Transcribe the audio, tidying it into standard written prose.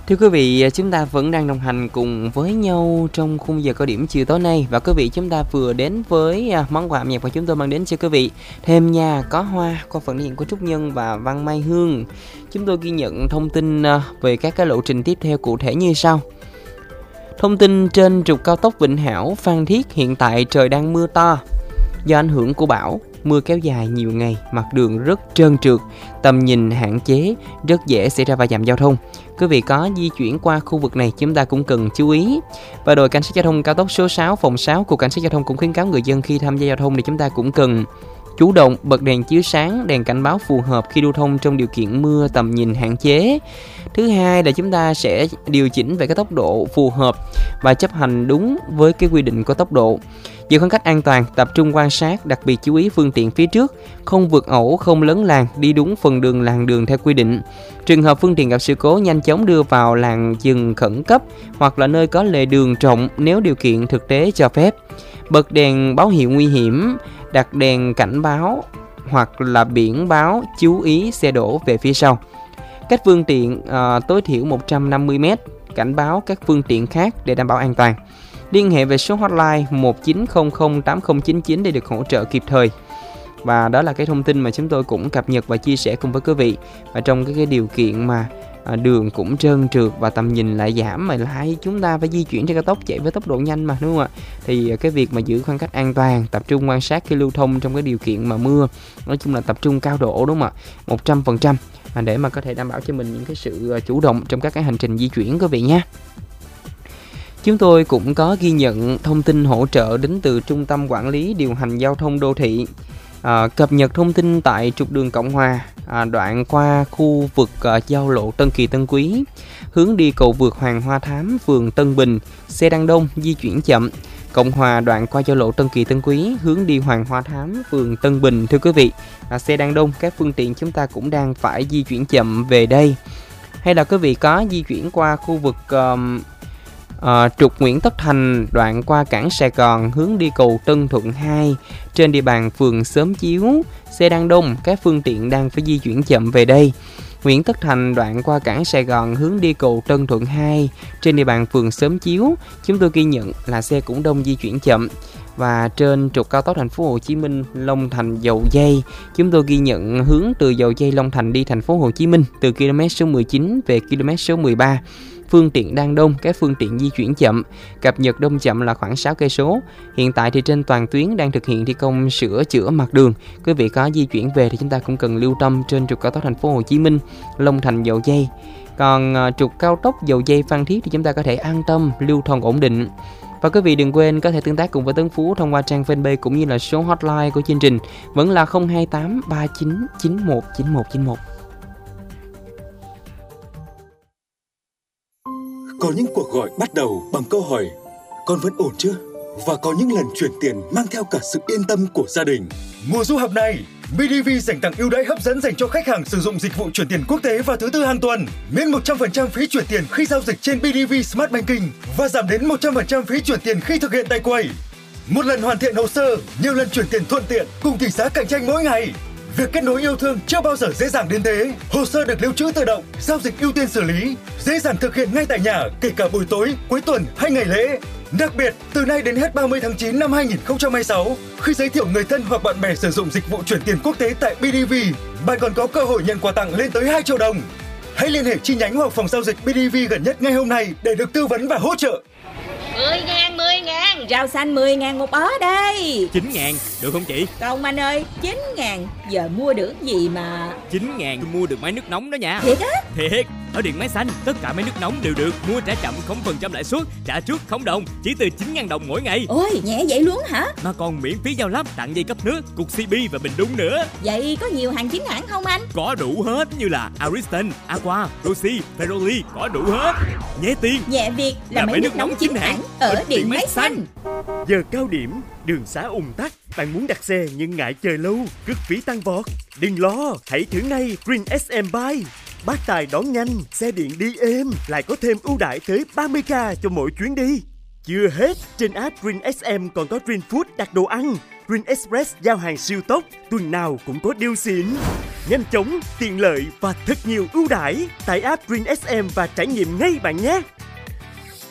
Thưa quý vị, chúng ta vẫn đang đồng hành cùng với nhau trong khung giờ cao điểm chiều tối nay. Và quý vị, chúng ta vừa đến với món quà âm nhạc mà chúng tôi mang đến cho quý vị. Thêm nhà có hoa, qua phần thể hiện của Trúc Nhân và Văn Mai Hương. Chúng tôi ghi nhận thông tin về các cái lộ trình tiếp theo cụ thể như sau. Thông tin trên trục cao tốc Vĩnh Hảo - Phan Thiết, hiện tại trời đang mưa to. Do ảnh hưởng của bão, mưa kéo dài nhiều ngày, mặt đường rất trơn trượt, tầm nhìn hạn chế, rất dễ xảy ra va chạm giao thông. Quý vị có di chuyển qua khu vực này chúng ta cũng cần chú ý. Và đội cảnh sát giao thông cao tốc số 6 phòng 6 của cảnh sát giao thông cũng khuyến cáo người dân khi tham gia giao thông thì chúng ta cũng cần chủ động bật đèn chiếu sáng, đèn cảnh báo phù hợp khi lưu thông trong điều kiện mưa, tầm nhìn hạn chế. Thứ hai là chúng ta sẽ điều chỉnh về cái tốc độ phù hợp và chấp hành đúng với cái quy định của tốc độ. Giữ khoảng cách an toàn, tập trung quan sát, đặc biệt chú ý phương tiện phía trước, không vượt ẩu, không lấn làn, đi đúng phần đường làn đường theo quy định. Trường hợp phương tiện gặp sự cố, nhanh chóng đưa vào làn dừng khẩn cấp hoặc là nơi có lề đường rộng nếu điều kiện thực tế cho phép. Bật đèn báo hiệu nguy hiểm, đặt đèn cảnh báo hoặc là biển báo chú ý xe đổ về phía sau. Cách phương tiện tối thiểu 150m, cảnh báo các phương tiện khác để đảm bảo an toàn. Liên hệ về số hotline 19008099 để được hỗ trợ kịp thời. Và đó là cái thông tin mà chúng tôi cũng cập nhật và chia sẻ cùng với quý vị. Và trong cái điều kiện mà đường cũng trơn trượt và tầm nhìn lại giảm mà lại chúng ta phải di chuyển trên cao tốc chạy với tốc độ nhanh mà, đúng không ạ? Thì cái việc mà giữ khoảng cách an toàn, tập trung quan sát khi lưu thông trong cái điều kiện mà mưa, nói chung là tập trung cao độ, đúng không ạ? 100% để mà có thể đảm bảo cho mình những cái sự chủ động trong các cái hành trình di chuyển quý vị nhé. Chúng tôi cũng có ghi nhận thông tin hỗ trợ đến từ Trung tâm Quản lý Điều hành Giao thông Đô thị. Cập nhật thông tin tại trục đường Cộng Hòa, đoạn qua khu vực giao lộ Tân Kỳ Tân Quý, hướng đi cầu vượt Hoàng Hoa Thám, phường Tân Bình, xe đang đông, di chuyển chậm. Cộng Hòa đoạn qua giao lộ Tân Kỳ Tân Quý, hướng đi Hoàng Hoa Thám, phường Tân Bình. Thưa quý vị, xe đang đông, các phương tiện chúng ta cũng đang phải di chuyển chậm về đây. Hay là quý vị có di chuyển qua khu vực trục Nguyễn Tất Thành, đoạn qua cảng Sài Gòn, hướng đi cầu Tân Thuận 2 trên địa bàn phường Xóm Chiếu, xe đang đông, các phương tiện đang phải di chuyển chậm về đây. Nguyễn Tất Thành đoạn qua cảng Sài Gòn, hướng đi cầu Tân Thuận 2 trên địa bàn phường Xóm Chiếu, chúng tôi ghi nhận là xe cũng đông, di chuyển chậm. Và trên trục cao tốc Thành phố Hồ Chí Minh Long Thành Dầu Giây, chúng tôi ghi nhận hướng từ Dầu Giây Long Thành đi Thành phố Hồ Chí Minh từ km số 19 về km số 13. Phương tiện đang đông, các phương tiện di chuyển chậm, cập nhật đông chậm là khoảng 6 cây số. Hiện tại thì trên toàn tuyến đang thực hiện thi công sửa chữa mặt đường. Quý vị có di chuyển về thì chúng ta cũng cần lưu tâm trên trục cao tốc Thành phố Hồ Chí Minh Long Thành Dầu Giây. Còn trục cao tốc Dầu Giây Phan Thiết thì chúng ta có thể an tâm lưu thông ổn định. Và quý vị đừng quên có thể tương tác cùng với Tấn Phú thông qua trang fanpage cũng như là số hotline của chương trình vẫn là 028 39 91 9191. Có những cuộc gọi bắt đầu bằng câu hỏi con vẫn ổn chưa? Và có những lần chuyển tiền mang theo cả sự yên tâm của gia đình. Mùa du học này, BidV dành tặng ưu đãi hấp dẫn dành cho khách hàng sử dụng dịch vụ chuyển tiền quốc tế vào thứ Tư hàng tuần. Miễn 100% phí chuyển tiền khi giao dịch trên BidV Smart Banking và giảm đến 100% phí chuyển tiền khi thực hiện tại quầy. Một lần hoàn thiện hồ sơ, nhiều lần chuyển tiền thuận tiện cùng tỷ giá cạnh tranh mỗi ngày. Việc kết nối yêu thương chưa bao giờ dễ dàng đến thế. Hồ sơ được lưu trữ tự động, giao dịch ưu tiên xử lý, dễ dàng thực hiện ngay tại nhà, kể cả buổi tối, cuối tuần hay ngày lễ. Đặc biệt, từ nay đến hết 30 tháng 9 năm 2026, khi giới thiệu người thân hoặc bạn bè sử dụng dịch vụ chuyển tiền quốc tế tại BidV, bạn còn có cơ hội nhận quà tặng lên tới 2 triệu đồng. Hãy liên hệ chi nhánh hoặc phòng giao dịch BidV gần nhất ngay hôm nay để được tư vấn và hỗ trợ. 10.000, rau xanh 10.000 một bó đây. 9.000, được không chị? Không anh ơi, 9.000, giờ mua được gì mà 9.000 tôi mua được máy nước nóng đó nha. Thiệt á? Thiệt, ở Điện Máy Xanh, tất cả máy nước nóng đều được mua trả chậm 0% lãi suất, trả trước 0 đồng, chỉ từ 9.000 đồng mỗi ngày. Ôi, nhẹ vậy luôn hả? Mà còn miễn phí giao lắp, tặng dây cấp nước, cục CB và bình đun nữa. Vậy có nhiều hàng chính hãng không anh? Có đủ hết như là Ariston, Aqua, Rossi, Ferroli, có đủ hết. Nhẹ tiền, nhẹ việc là máy nước nóng chính hãng ở Điện Máy Xanh. Giờ cao điểm, đường xá ùn tắc, bạn muốn đặt xe nhưng ngại chờ lâu, cước phí tăng vọt. Đừng lo, hãy thử ngay Green SM Bike. Bác tài đón nhanh, xe điện đi êm, lại có thêm ưu đãi tới 30k cho mỗi chuyến đi. Chưa hết, trên app Green SM còn có Green Food đặt đồ ăn, Green Express giao hàng siêu tốc, tuần nào cũng có deal xịn. nhanh chóng, tiện lợi và thật nhiều ưu đãi. Tải app Green SM và trải nghiệm ngay bạn nhé.